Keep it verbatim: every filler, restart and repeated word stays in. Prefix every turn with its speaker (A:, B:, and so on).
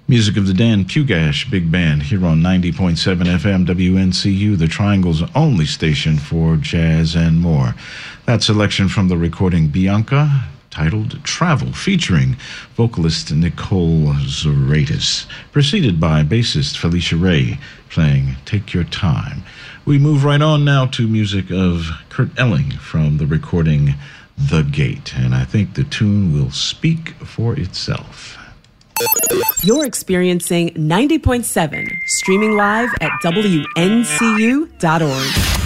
A: Music of the Dan Pugash Big Band here on ninety point seven F M W N C U, the Triangle's only station for jazz and more. That selection from the recording Bianca, titled Travel, featuring vocalist Nicole Zoratis, preceded by bassist Felicia Ray, playing Take Your Time. We move right on now to music of Kurt Elling from the recording The Gate, and I think the tune will speak for itself.
B: You're experiencing ninety point seven, streaming live at W N C U dot org.